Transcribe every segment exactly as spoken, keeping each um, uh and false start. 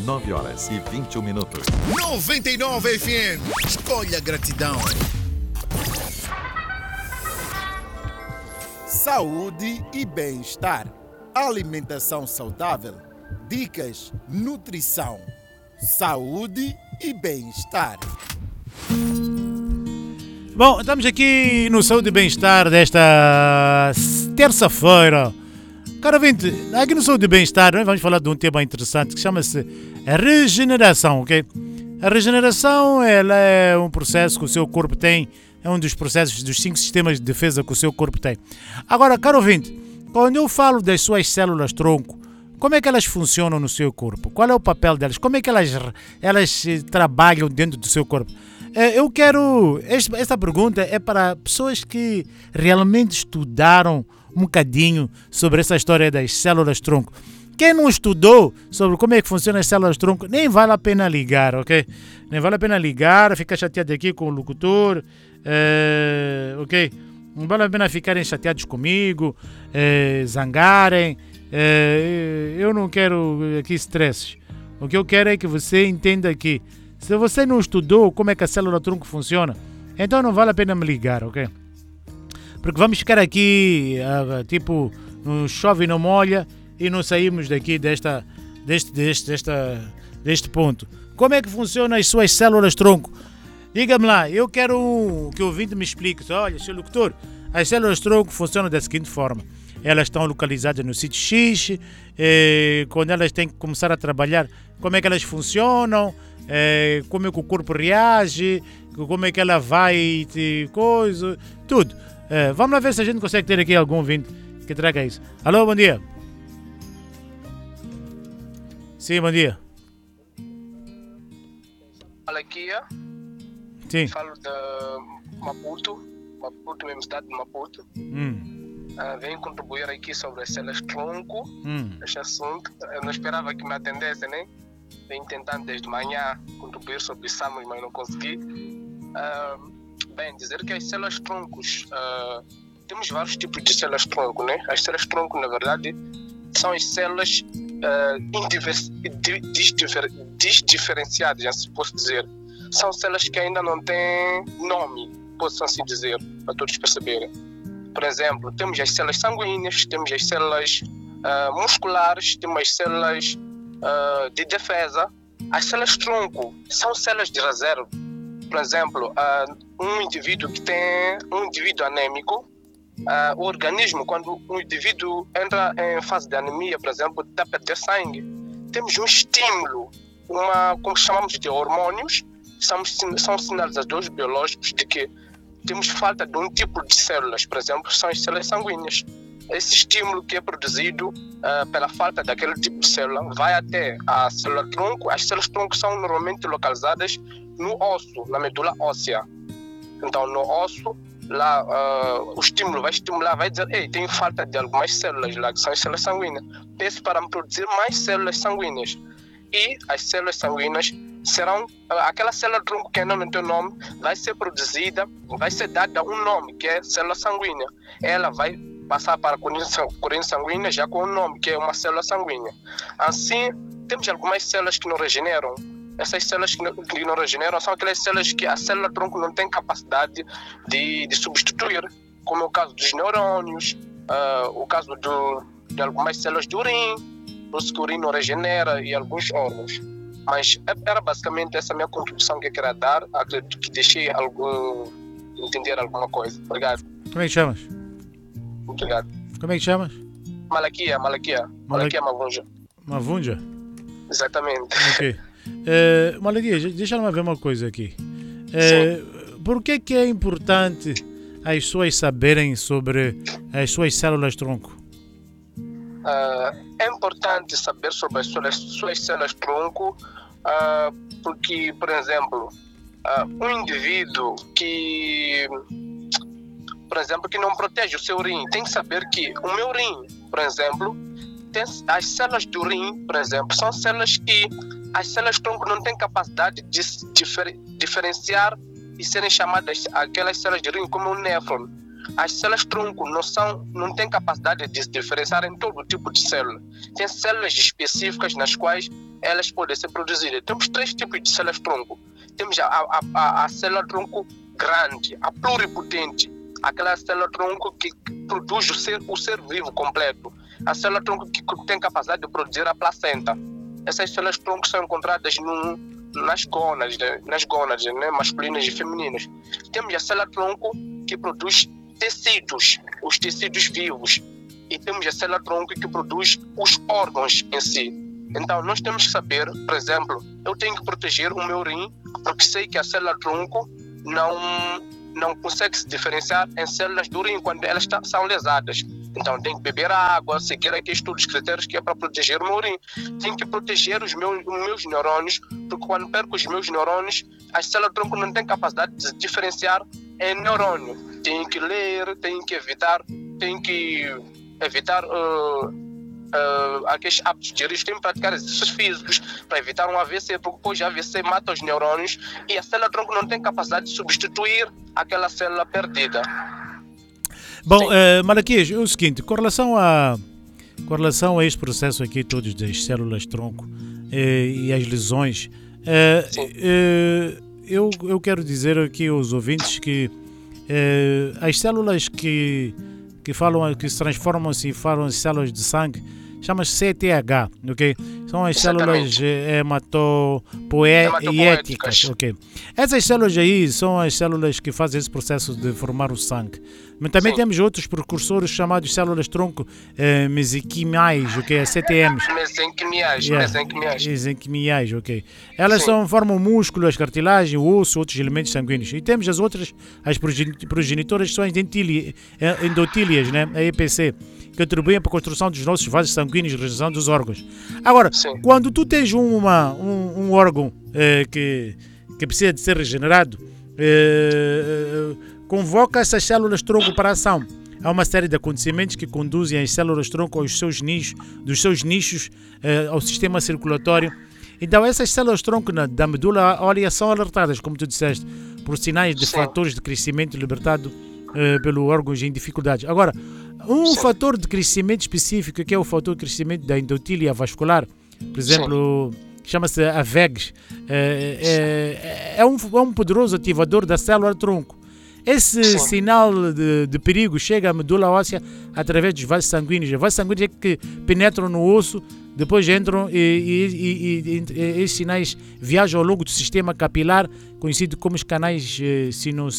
nove horas e vinte e um minutos. noventa e nove F M. Escolha gratidão. Saúde e bem-estar. Alimentação saudável. Dicas, nutrição. Saúde e bem-estar. Bom, estamos aqui no Saúde e Bem-Estar desta terça-feira. Caro ouvinte, aqui no Saúde e Bem-Estar nós vamos falar de um tema interessante que chama-se regeneração, ok? A regeneração, ela é um processo que o seu corpo tem, é um dos processos dos cinco sistemas de defesa que o seu corpo tem. Agora, caro ouvinte, quando eu falo das suas células-tronco, como é que elas funcionam no seu corpo? Qual é o papel delas? Como é que elas, elas trabalham dentro do seu corpo? Eu quero... Esta pergunta é para pessoas que realmente estudaram um bocadinho sobre essa história das células-tronco. Quem não estudou sobre como é que funcionam as células-tronco, nem vale a pena ligar, ok? Nem vale a pena ligar, ficar chateado aqui com o locutor, é, ok? Não vale a pena ficarem chateados comigo, é, zangarem. É, eu não quero aqui stresses. O que eu quero é que você entenda que se você não estudou como é que a célula-tronco funciona, então não vale a pena me ligar, ok? Porque vamos ficar aqui, uh, tipo, no chove e não molha e não saímos daqui desta, deste, deste, desta, deste ponto. Como é que funcionam as suas células-tronco? Diga-me lá, eu quero que o ouvinte me explique. Olha, senhor locutor, as células-tronco funcionam da seguinte forma. Elas estão localizadas no sítio X, eh, quando elas têm que começar a trabalhar, como é que elas funcionam, eh, como é que o corpo reage, como é que ela vai, te, coisa, tudo. Eh, vamos lá ver se a gente consegue ter aqui algum ouvinte que traga isso. Alô, bom dia. Sim, bom dia. Malaquia. Sim. Falo de Maputo, Maputo, mesmo estado de Maputo. Hum. Uh, venho contribuir aqui sobre as células-tronco, Hum. este assunto. Eu não esperava que me atendessem, né? Venho tentando desde manhã contribuir sobre isso, mas não consegui. Uh, bem, dizer que as células-troncos, uh, temos vários tipos de células-tronco, né? As células-tronco, na verdade, são as células uh, desdiferenciadas, assim posso dizer. São células que ainda não têm nome, posso assim dizer, para todos perceberem. Por exemplo, temos as células sanguíneas, temos as células uh, musculares, temos as células uh, de defesa. As células-tronco são células de reserva. Por exemplo, uh, um indivíduo que tem um indivíduo anêmico, uh, o organismo, quando um indivíduo entra em fase de anemia, por exemplo, está a perder sangue, temos um estímulo, uma, como chamamos de hormônios, são, são sinalizadores biológicos de que temos falta de um tipo de células, por exemplo, são as células sanguíneas. Esse estímulo que é produzido uh, pela falta daquele tipo de célula vai até a célula-tronco. As células-tronco são normalmente localizadas no osso, na medula óssea. Então, no osso, lá uh, o estímulo vai estimular, vai dizer, ei, tem falta de algumas células lá, que são as células sanguíneas. Peço para me produzir mais células sanguíneas. E as células sanguíneas serão, aquela célula-tronco que ainda não tem nome, vai ser produzida, vai ser dada um nome, que é célula sanguínea. Ela vai passar para a corrente sanguínea já com um nome, que é uma célula sanguínea. Assim, temos algumas células que não regeneram. Essas células que não, que não regeneram são aquelas células que a célula-tronco não tem capacidade de, de substituir, como é o caso dos neurônios, uh, o caso do, de algumas células de urina, os que o urina não regenera e alguns órgãos. Mas era basicamente essa minha contribuição que eu queria dar. Acredito que deixei algum, entender alguma coisa. Obrigado. Como é que chamas? Obrigado. Como é que chamas? Malaquia, Malaquia. Malaquia Mavunja. Mavunja? Exatamente. Ok. Uh, Malaquia, deixa-me ver uma coisa aqui. Uh, por que que é importante as pessoas saberem sobre as suas células-tronco? Uh, é importante saber sobre as suas, suas células-tronco uh, porque, por exemplo, uh, um indivíduo que, por exemplo, que não protege o seu rim, tem que saber que o meu rim, por exemplo, tem, as células do rim, por exemplo, são células que as células-tronco não têm capacidade de difer, diferenciar e serem chamadas aquelas células de rim como um néfron. As células-tronco não, são, não têm capacidade de se diferenciar em todo tipo de célula. Tem células específicas nas quais elas podem ser produzidas. Temos três tipos de células-tronco. Temos a, a, a, a célula-tronco grande, a pluripotente, aquela célula-tronco que produz o ser, o ser vivo completo. A célula-tronco que tem capacidade de produzir a placenta. Essas células-tronco são encontradas no, nas gônadas, nas gônadas, né, masculinas e femininas. Temos a célula-tronco que produz tecidos, os tecidos vivos. E temos a célula-tronco que produz os órgãos em si. Então, nós temos que saber, por exemplo, eu tenho que proteger o meu rim, porque sei que a célula-tronco não, não consegue se diferenciar em células do rim quando elas tá, são lesadas. Então, tenho que beber água, seguir aqueles todos os critérios que é para proteger o meu rim. Tenho que proteger os meus, os meus neurônios, porque quando perco os meus neurônios, a célula-tronco não tem capacidade de se diferenciar em neurônio. Tenho que ler, tenho que evitar, tenho que evitar uh, uh, aqueles hábitos de risco, tenho que praticar exercícios físicos para evitar um A V C, porque depois o A V C mata os neurônios e a célula-tronco não tem capacidade de substituir aquela célula perdida. Bom, uh, Malaquias, é o seguinte, com relação a, com relação a este processo aqui, todos das células-tronco uh, e as lesões, uh, uh, eu, eu quero dizer aqui aos ouvintes que uh, as células que, que, falam, que se transformam-se e falam células de sangue, chama-se C T H, ok? São as Exatamente. células hematopoéticas, ok? Essas células aí são as células que fazem esse processo de formar o sangue. Mas também Sim. temos outros precursores chamados células-tronco eh, mesenquimiais, ok? As C T Ms. Mesenquimiais, Yeah. mesenquimiais. Mesenquimiais, ok. Elas Sim. são, formam músculo, as cartilagem, o osso, outros elementos sanguíneos. E temos as outras, as progeni- progenitoras, que são as dentília- eh, endotílias, né? A E P C, que contribuem para a construção dos nossos vasos sanguíneos e regeneração dos órgãos. Agora, Sim. quando tu tens uma, um, um órgão eh, que, que precisa de ser regenerado, eh, convoca essas células-tronco para a ação. Há uma série de acontecimentos que conduzem as células-tronco aos seus nichos, dos seus nichos eh, ao sistema circulatório. Então, essas células-tronco da medula óssea são alertadas, como tu disseste, por sinais de Sim. fatores de crescimento libertado eh, pelo órgãos em dificuldades. Agora, um Sim. fator de crescimento específico, que é o fator de crescimento da endotília vascular, por exemplo, chama-se a V E Gs, é, é, é, um, é um poderoso ativador da célula-tronco. Esse Sim. sinal de, de perigo chega à medula óssea através dos vasos sanguíneos. Os vasos sanguíneos é que penetram no osso, depois entram e, e, e, e, e esses sinais viajam ao longo do sistema capilar, conhecido como os canais eh,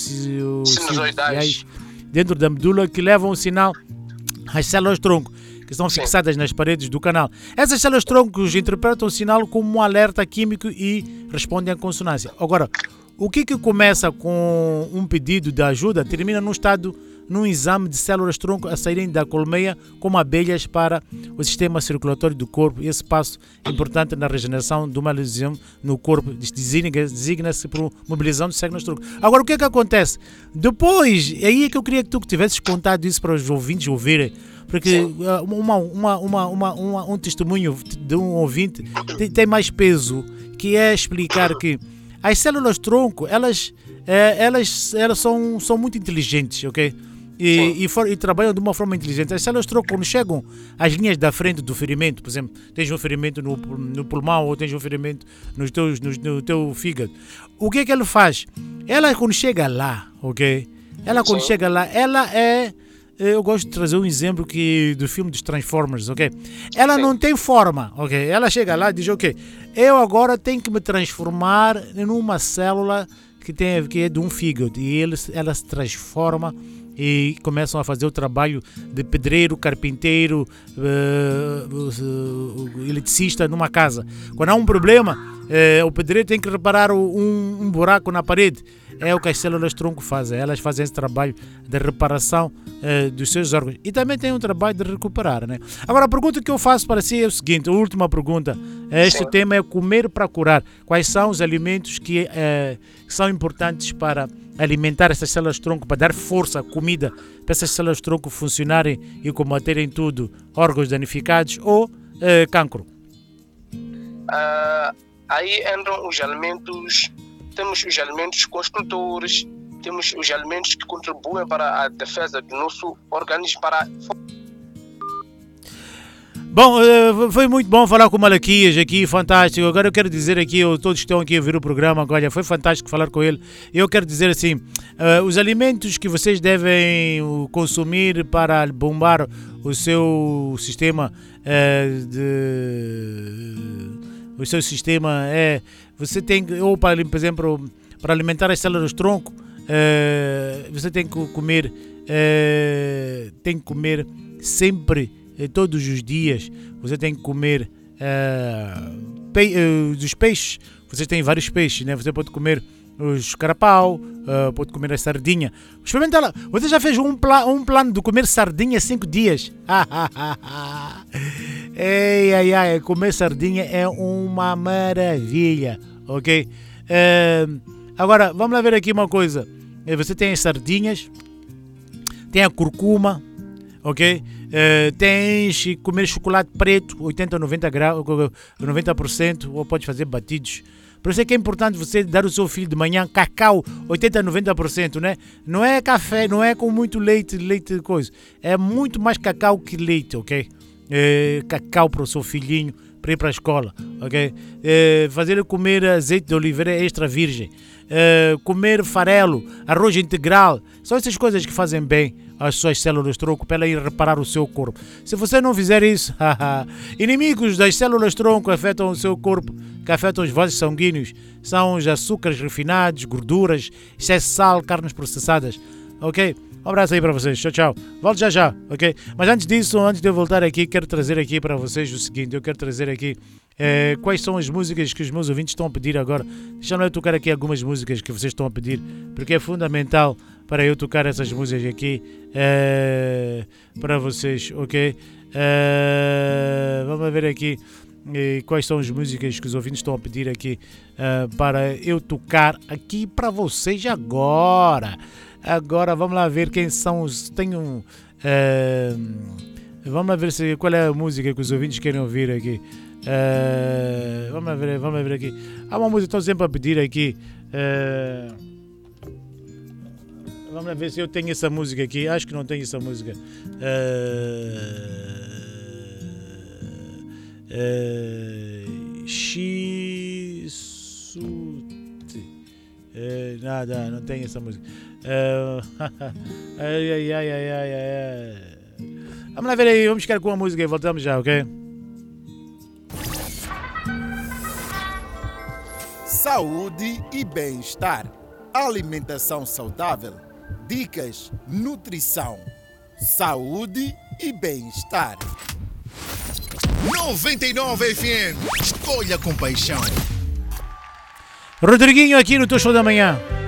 sinusoidais dentro da medula, que levam o sinal às células-tronco, que estão Sim. fixadas nas paredes do canal. Essas células-troncos interpretam o sinal como um alerta químico e respondem à consonância. Agora, o que que começa com um pedido de ajuda termina num estado, num exame de células-tronco a saírem da colmeia como abelhas para o sistema circulatório do corpo. Esse passo é importante na regeneração de uma lesão no corpo, designa-se por mobilização de células-tronco. Agora, o que é que acontece? Depois, aí é que eu queria que tu tivesses contado isso para os ouvintes ouvirem, porque uh, uma, uma, uma, uma, uma, um testemunho de um ouvinte tem, tem mais peso, que é explicar que as células-tronco, elas, eh, elas, elas são, são muito inteligentes, ok? E, e, for, e trabalham de uma forma inteligente. As células-tronco, quando chegam às linhas da frente do ferimento, por exemplo, tens um ferimento no, no pulmão ou tens um ferimento nos teus, no, no teu fígado, o que é que ele faz? Ela, quando chega lá, ok? Ela, quando Sim. chega lá, ela é... Eu gosto de trazer um exemplo que, do filme dos Transformers, ok? Ela Sim. não tem forma, ok? Ela chega lá e diz, ok, eu agora tenho que me transformar numa célula que, tem, que é de um fígado. E ele, ela se transforma e começam a fazer o trabalho de pedreiro, carpinteiro, uh, uh, eletricista numa casa. Quando há um problema, uh, o pedreiro tem que reparar um, um buraco na parede. É o que as células-tronco fazem. Elas fazem esse trabalho de reparação uh, dos seus órgãos. E também tem um trabalho de recuperar, né? Agora, a pergunta que eu faço para si é o seguinte, a última pergunta. Este Sim. tema é comer para curar. Quais são os alimentos que, uh, que são importantes para alimentar essas células-tronco, para dar força, comida, para essas células-tronco funcionarem e combaterem tudo, órgãos danificados ou uh, cancro? Uh, aí entram os alimentos, temos os alimentos construtores, temos os alimentos que contribuem para a defesa do nosso organismo. Para... Bom, uh, foi muito bom falar com o Malaquias aqui, fantástico. Agora eu quero dizer aqui, eu, todos que estão aqui a ouvir o programa, olha, foi fantástico falar com ele. Eu quero dizer assim, uh, os alimentos que vocês devem consumir para bombar o seu sistema uh, de... O seu sistema é... Você tem que, ou para, por exemplo, para alimentar as células tronco, uh, você tem que comer, uh, tem que comer sempre, todos os dias, você tem que comer uh, pe uh, dos peixes. Você tem vários peixes, né? Você pode comer os carapau, uh, pode comer a sardinha. Experimenta lá. Você já fez um, pla um plano de comer sardinha cinco dias? Ei, ai, ai, comer sardinha é uma maravilha, ok? Uh, agora, vamos lá ver aqui uma coisa. Você tem as sardinhas, tem a curcuma, ok? Uh, tens que comer chocolate preto, oitenta a noventa graus, noventa por cento, ou podes fazer batidos. Por isso é que é importante você dar ao seu filho de manhã cacau, oitenta a noventa por cento, né? Não é café, não é com muito leite, leite de coisa. É muito mais cacau que leite, ok? Uh, cacau para o seu filhinho, para ir para a escola, ok? Uh, fazer ele comer azeite de oliveira extra virgem. Uh, comer farelo, arroz integral, são essas coisas que fazem bem às suas células tronco para ela ir reparar o seu corpo. Se você não fizer isso, inimigos das células tronco afetam o seu corpo, que afetam os vasos sanguíneos, são os açúcares refinados, gorduras, excesso de sal, carnes processadas, ok? Um abraço aí para vocês, tchau, tchau. Volto já já, ok? Mas antes disso, antes de eu voltar aqui, quero trazer aqui para vocês o seguinte, eu quero trazer aqui eh, quais são as músicas que os meus ouvintes estão a pedir agora. Deixa-me eu tocar aqui algumas músicas que vocês estão a pedir, porque é fundamental para eu tocar essas músicas aqui eh, para vocês, ok? Eh, vamos ver aqui eh, quais são as músicas que os ouvintes estão a pedir aqui eh, para eu tocar aqui para vocês agora. Agora vamos lá ver quem são os. Tem um. Uh, vamos lá ver se, qual é a música que os ouvintes querem ouvir aqui. Uh, vamos lá ver, vamos lá ver aqui. Há uma música que estão sempre a pedir aqui. Uh, vamos lá ver se eu tenho essa música aqui. Acho que não tenho essa música. Uh, uh, Xisute. Uh, nada, não tenho essa música. Uh, ai, ai, ai, ai, ai, ai. Vamos lá ver aí, vamos ficar com a música e voltamos já, ok? Saúde e bem-estar. Alimentação saudável. Dicas, nutrição. Saúde e bem-estar. noventa e nove F M. Escolha com paixão. Rodriguinho aqui no teu show da manhã.